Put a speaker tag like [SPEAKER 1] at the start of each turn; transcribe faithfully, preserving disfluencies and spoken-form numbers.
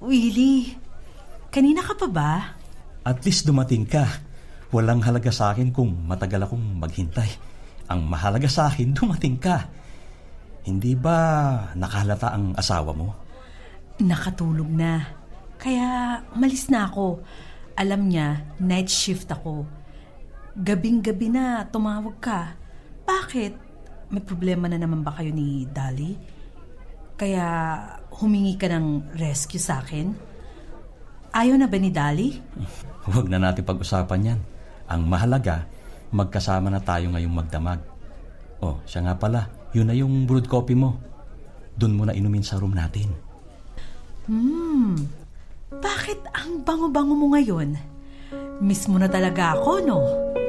[SPEAKER 1] Willie, kanina ka pa ba?
[SPEAKER 2] At least dumating ka. Walang halaga sa akin kung matagal akong maghintay. Ang mahalaga sa akin, dumating ka. Hindi ba nakahalata ang asawa mo?
[SPEAKER 1] Nakatulog na. Kaya malis na ako. Alam niya, night shift ako. Gabing-gabi na tumawag ka. Bakit? May problema na naman ba kayo ni Dali? Kaya humingi ka ng rescue sa akin? Ayaw na ba ni Dali?
[SPEAKER 2] Huwag na natin pag-usapan yan. Ang mahalaga, magkasama na tayo ngayong magdamag. Oh, siya nga pala, yun na yung brewed coffee mo. Doon mo na inumin sa room natin.
[SPEAKER 1] Hmm, bakit ang bango-bango mo ngayon? Miss mo na talaga ako, no?